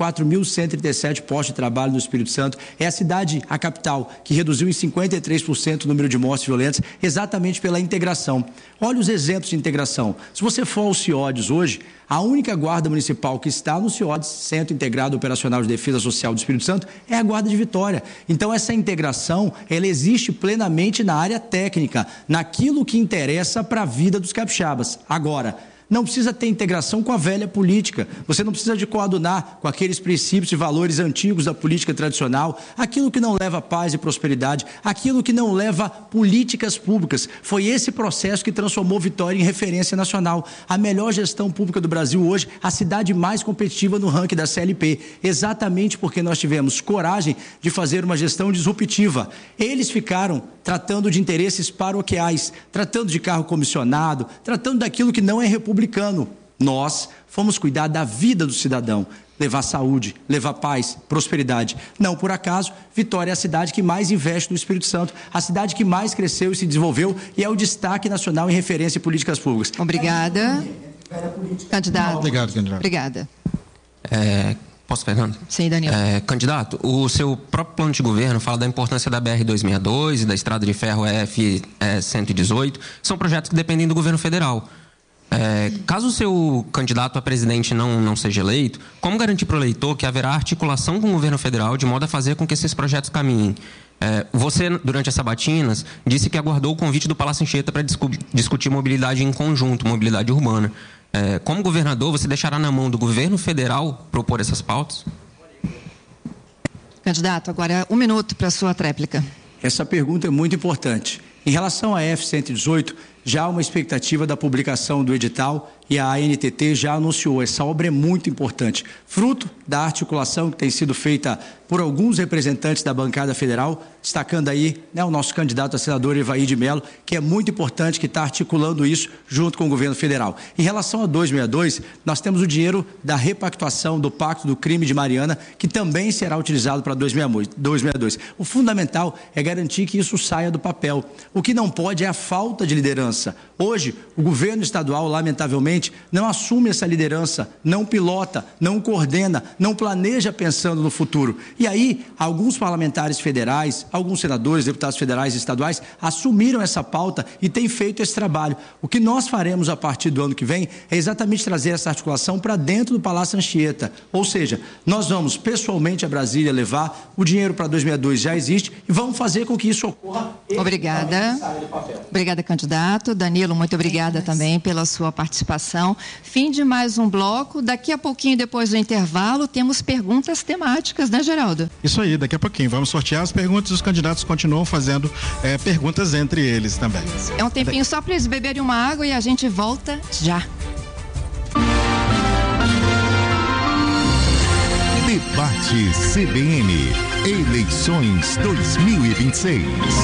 4.137 postos de trabalho no Espírito Santo, é a cidade, a capital, que reduziu em 53% o número de mortes violentas, exatamente pela integração. Olha os exemplos de integração. Se você for ao CIODES hoje, a única guarda municipal que está no CIODES, Centro Integrado Operacional de Defesa Social do Espírito Santo, é a Guarda de Vitória. Então, essa integração, ela existe plenamente na área técnica, naquilo que interessa para a vida dos capixabas. Agora, não precisa ter integração com a velha política, você não precisa de coadunar com aqueles princípios e valores antigos da política tradicional, aquilo que não leva paz e prosperidade, aquilo que não leva políticas públicas. Foi esse processo que transformou Vitória em referência nacional. A melhor gestão pública do Brasil hoje, a cidade mais competitiva no ranking da CLP, exatamente porque nós tivemos coragem de fazer uma gestão disruptiva. Eles ficaram tratando de interesses paroquiais, tratando de carro comissionado, tratando daquilo que não é republicano. Nós fomos cuidar da vida do cidadão, levar saúde, levar paz, prosperidade. Não por acaso, Vitória é a cidade que mais investe no Espírito Santo, a cidade que mais cresceu e se desenvolveu e é o destaque nacional em referência em políticas públicas. Obrigada. Candidato. Obrigado, candidato. Obrigada. Posso, Fernando? Sim, Daniel. Candidato, o seu próprio plano de governo fala da importância da BR-262 e da Estrada de Ferro EF-118. São projetos que dependem do governo federal. Caso o seu candidato a presidente não seja eleito, como garantir para o eleitor que haverá articulação com o governo federal de modo a fazer com que esses projetos caminhem? Você, durante as sabatinas, disse que aguardou o convite do Palácio Anchieta para discutir mobilidade em conjunto, mobilidade urbana. Como governador, você deixará na mão do governo federal propor essas pautas? Candidato, agora 1 minuto para a sua tréplica. Essa pergunta é muito importante. Em relação à F-118, já há uma expectativa da publicação do edital e a ANTT já anunciou. Essa obra é muito importante, fruto da articulação que tem sido feita por alguns representantes da bancada federal, destacando aí o nosso candidato a senador Evaí de Mello, que é muito importante, que está articulando isso junto com o governo federal. Em relação a 262, nós temos o dinheiro da repactuação do Pacto do Crime de Mariana, que também será utilizado para 262. O fundamental é garantir que isso saia do papel. O que não pode é a falta de liderança. liderança. Hoje, o governo estadual, lamentavelmente, não assume essa liderança, não pilota, não coordena, não planeja pensando no futuro. E aí, alguns parlamentares federais, alguns senadores, deputados federais e estaduais assumiram essa pauta e têm feito esse trabalho. O que nós faremos a partir do ano que vem é exatamente trazer essa articulação para dentro do Palácio Anchieta. Ou seja, nós vamos pessoalmente a Brasília levar, o dinheiro para 2022 já existe e vamos fazer com que isso ocorra. Obrigada. Obrigada, candidato. Danilo, muito obrigada também pela sua participação. Fim de mais um bloco. Daqui a pouquinho, depois do intervalo, temos perguntas temáticas, né, Geraldo? Isso aí, daqui a pouquinho. Vamos sortear as perguntas e os candidatos continuam fazendo perguntas entre eles também. É um tempinho só para eles beberem uma água e a gente volta já. Debate CBN, eleições 2026.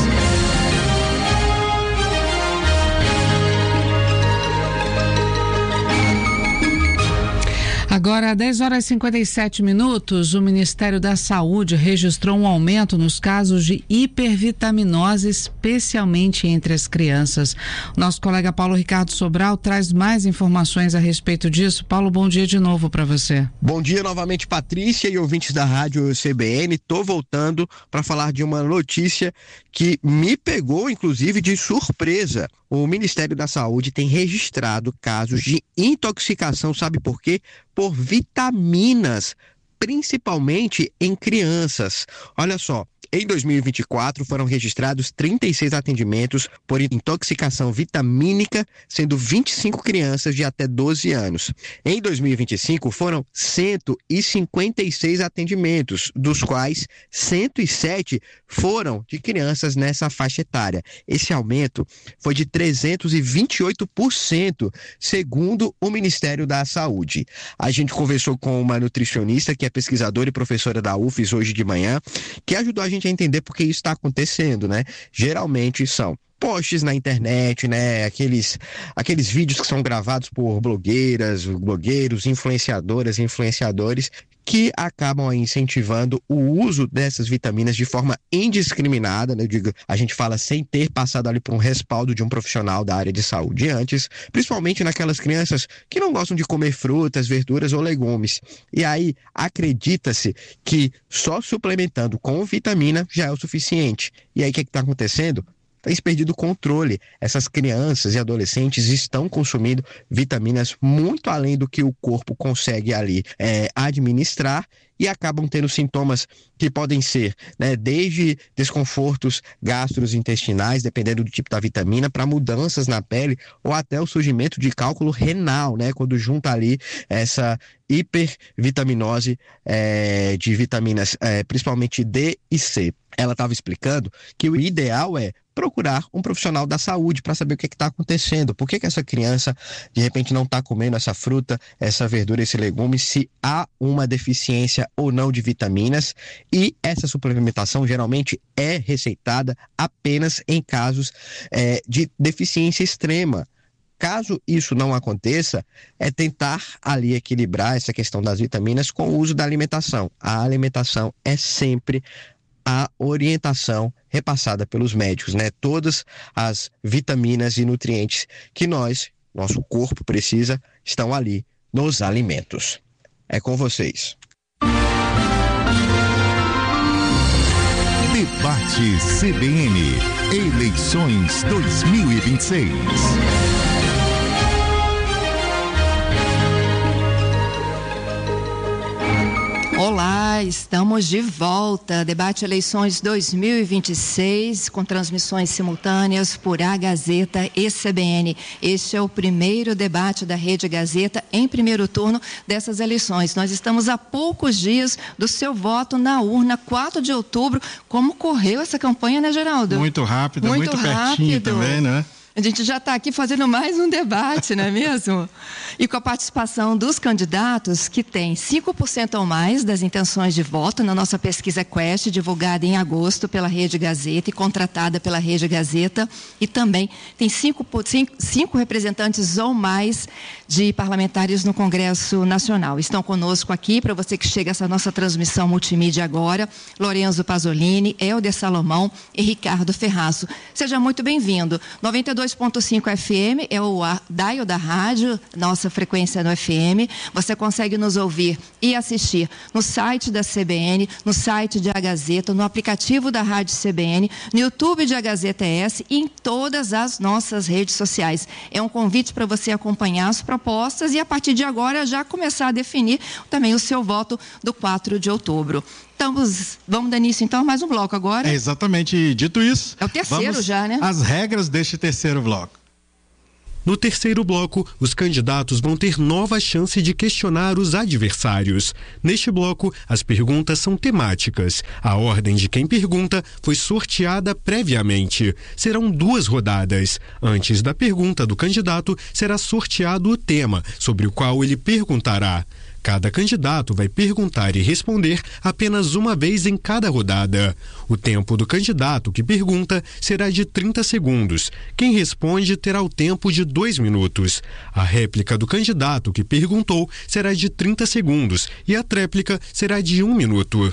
Agora, 10 horas e 57 minutos, o Ministério da Saúde registrou um aumento nos casos de hipervitaminose, especialmente entre as crianças. Nosso colega Paulo Ricardo Sobral traz mais informações a respeito disso. Paulo, bom dia de novo para você. Bom dia novamente, Patrícia e ouvintes da Rádio CBN. Estou voltando para falar de uma notícia que me pegou, inclusive, de surpresa. O Ministério da Saúde tem registrado casos de intoxicação, sabe por quê? Por vitaminas, principalmente em crianças. Olha só, em 2024 foram registrados 36 atendimentos por intoxicação vitamínica, sendo 25 crianças de até 12 anos. Em 2025 foram 156 atendimentos, dos quais 107 foram de crianças nessa faixa etária. Esse aumento foi de 328%, segundo o Ministério da Saúde. A gente conversou com uma nutricionista que é pesquisadora e professora da UFES hoje de manhã, que ajudou a gente a entender por que isso está acontecendo, né? Geralmente são posts na internet, né? Aqueles vídeos que são gravados por blogueiras, blogueiros, influenciadoras, influenciadores, que acabam aí incentivando o uso dessas vitaminas de forma indiscriminada, né? Eu digo, a gente fala sem ter passado ali por um respaldo de um profissional da área de saúde antes, principalmente naquelas crianças que não gostam de comer frutas, verduras ou legumes. E aí acredita-se que só suplementando com vitamina já é o suficiente. E aí o que está acontecendo? Tem perdido o controle. Essas crianças e adolescentes estão consumindo vitaminas muito além do que o corpo consegue ali administrar e acabam tendo sintomas que podem ser, né, desde desconfortos gastrointestinais, dependendo do tipo da vitamina, para mudanças na pele ou até o surgimento de cálculo renal, né, quando junta ali essa hipervitaminose de vitaminas, principalmente D e C. Ela estava explicando que o ideal é procurar um profissional da saúde para saber o que está acontecendo, por que essa criança de repente não está comendo essa fruta, essa verdura, esse legume, se há uma deficiência ou não de vitaminas, e essa suplementação geralmente é receitada apenas em casos de deficiência extrema. Caso isso não aconteça, é tentar ali equilibrar essa questão das vitaminas com o uso da alimentação. A alimentação é sempre a orientação repassada pelos médicos, né? Todas as vitaminas e nutrientes que nosso corpo precisa, estão ali nos alimentos. É com vocês. Debate CBN, eleições 2026. Olá, estamos de volta. Debate Eleições 2026, com transmissões simultâneas por A Gazeta e CBN. Este é o primeiro debate da Rede Gazeta em primeiro turno dessas eleições. Nós estamos a poucos dias do seu voto na urna, 4 de outubro. Como correu essa campanha, né, Geraldo? Muito rápido, muito pertinho também, né? A gente já está aqui fazendo mais um debate, não é mesmo? E com a participação dos candidatos, que tem 5% ou mais das intenções de voto na nossa pesquisa Quest, divulgada em agosto pela Rede Gazeta e contratada pela Rede Gazeta, e também tem cinco representantes ou mais de parlamentares no Congresso Nacional. Estão conosco aqui, para você que chega a essa nossa transmissão multimídia agora, Lorenzo Pasolini, Helder Salomão e Ricardo Ferraço. Seja muito bem-vindo. 92 102.5 FM é o dial da rádio, nossa frequência no FM. Você consegue nos ouvir e assistir no site da CBN, no site de A Gazeta, no aplicativo da Rádio CBN, no YouTube de A Gazeta ES e em todas as nossas redes sociais. É um convite para você acompanhar as propostas e, a partir de agora, já começar a definir também o seu voto do 4 de outubro. Vamos dar início, então, a mais um bloco agora. É exatamente dito isso. É o terceiro já, né? As regras deste terceiro bloco. No terceiro bloco, os candidatos vão ter nova chance de questionar os adversários. Neste bloco, as perguntas são temáticas. A ordem de quem pergunta foi sorteada previamente. Serão 2 rodadas. Antes da pergunta do candidato, será sorteado o tema sobre o qual ele perguntará. Cada candidato vai perguntar e responder apenas uma vez em cada rodada. O tempo do candidato que pergunta será de 30 segundos. Quem responde terá o tempo de 2 minutos. A réplica do candidato que perguntou será de 30 segundos e a tréplica será de 1 minuto.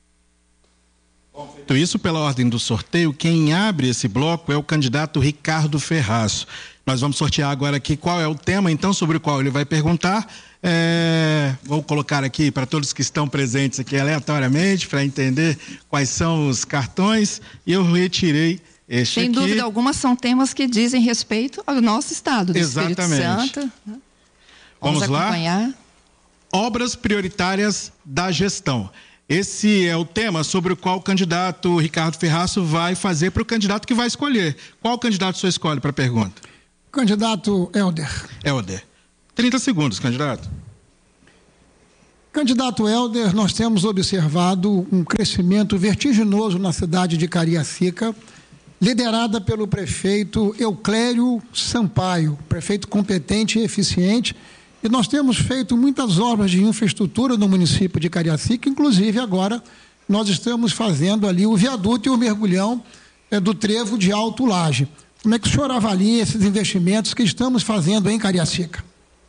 Feito isso, pela ordem do sorteio, quem abre esse bloco é o candidato Ricardo Ferraço. Nós vamos sortear agora aqui qual é o tema, então, sobre o qual ele vai perguntar. Vou colocar aqui para todos que estão presentes aqui aleatoriamente, para entender quais são os cartões, e eu retirei este aqui. Sem dúvida alguma, são temas que dizem respeito ao nosso estado do Exatamente. Espírito Santo. Vamos lá? Acompanhar. Obras prioritárias da gestão. Esse é o tema sobre o qual o candidato Ricardo Ferraço vai fazer para o candidato que vai escolher. Qual candidato o senhor escolhe para a pergunta? Candidato Helder. Helder. 30 segundos, candidato. Candidato Helder, nós temos observado um crescimento vertiginoso na cidade de Cariacica, liderada pelo prefeito Euclério Sampaio, prefeito competente e eficiente, e nós temos feito muitas obras de infraestrutura no município de Cariacica, inclusive agora nós estamos fazendo ali o viaduto e o mergulhão do trevo de Alto Laje. Como é que o senhor avalia esses investimentos que estamos fazendo em Cariacica?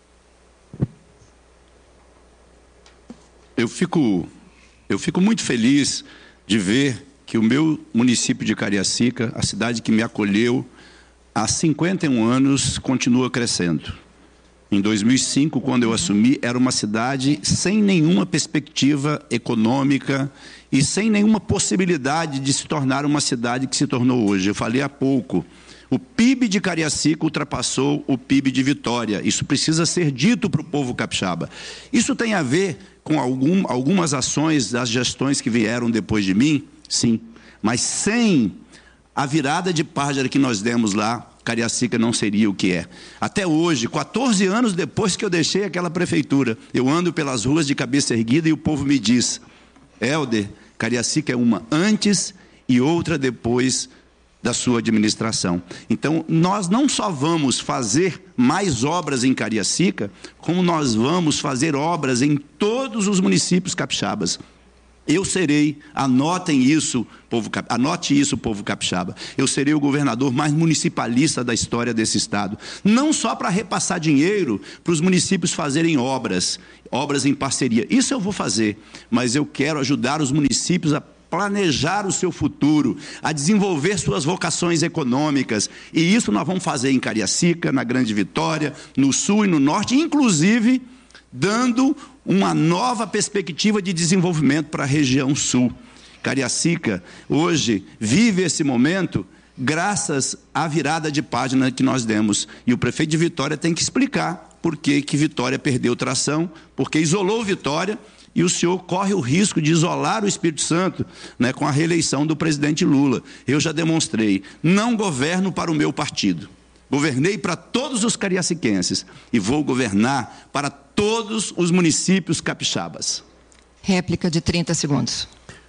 Eu fico muito feliz de ver que o meu município de Cariacica, a cidade que me acolheu há 51 anos, continua crescendo. Em 2005, quando eu assumi, era uma cidade sem nenhuma perspectiva econômica e sem nenhuma possibilidade de se tornar uma cidade que se tornou hoje. Eu falei há pouco, o PIB de Cariacica ultrapassou o PIB de Vitória. Isso precisa ser dito para o povo capixaba. Isso tem a ver com algumas ações das gestões que vieram depois de mim? Sim. Mas sem a virada de página que nós demos lá, Cariacica não seria o que é. Até hoje, 14 anos depois que eu deixei aquela prefeitura, eu ando pelas ruas de cabeça erguida e o povo me diz: Helder, Cariacica é uma antes e outra depois da sua administração. Então, nós não só vamos fazer mais obras em Cariacica, como nós vamos fazer obras em todos os municípios capixabas. Eu serei, anote isso, povo capixaba, eu serei o governador mais municipalista da história desse estado. Não só para repassar dinheiro para os municípios fazerem obras em parceria. Isso eu vou fazer, mas eu quero ajudar os municípios a planejar o seu futuro, a desenvolver suas vocações econômicas. E isso nós vamos fazer em Cariacica, na Grande Vitória, no Sul e no Norte, inclusive dando uma nova perspectiva de desenvolvimento para a região Sul. Cariacica hoje vive esse momento graças à virada de página que nós demos. E o prefeito de Vitória tem que explicar por que Vitória perdeu tração, porque isolou Vitória, e o senhor corre o risco de isolar o Espírito Santo, né, com a reeleição do presidente Lula. Eu já demonstrei, não governo para o meu partido. Governei para todos os cariaciquenses e vou governar para todos os municípios capixabas. Réplica de 30 segundos.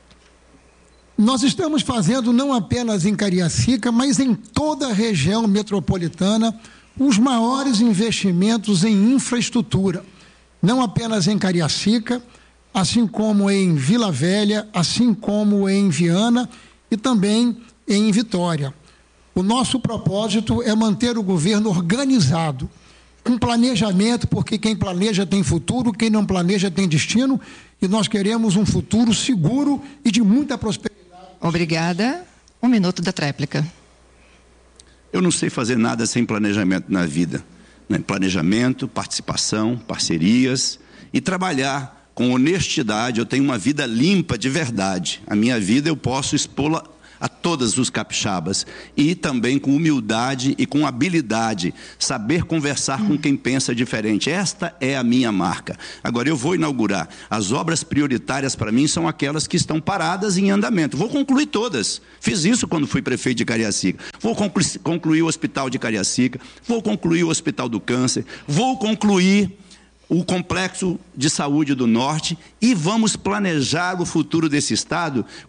Nós estamos fazendo não apenas em Cariacica, mas em toda a região metropolitana, os maiores investimentos em infraestrutura. Não apenas em Cariacica, assim como em Vila Velha, assim como em Viana e também em Vitória. O nosso propósito é manter o governo organizado, com planejamento, porque quem planeja tem futuro, quem não planeja tem destino, e nós queremos um futuro seguro e de muita prosperidade. Obrigada. 1 minuto da tréplica. Eu não sei fazer nada sem planejamento na vida. Né? Planejamento, participação, parcerias e trabalhar com honestidade. Eu tenho uma vida limpa de verdade. A minha vida eu posso expô-la a todos os capixabas e também com humildade e com habilidade, saber conversar com quem pensa diferente. Esta é a minha marca. Agora eu vou inaugurar. As obras prioritárias para mim são aquelas que estão paradas em andamento. Vou concluir todas. Fiz isso quando fui prefeito de Cariacica. Vou concluir o Hospital de Cariacica, vou concluir o Hospital do Câncer, vou concluir o Complexo de Saúde do Norte e vamos planejar o futuro desse estado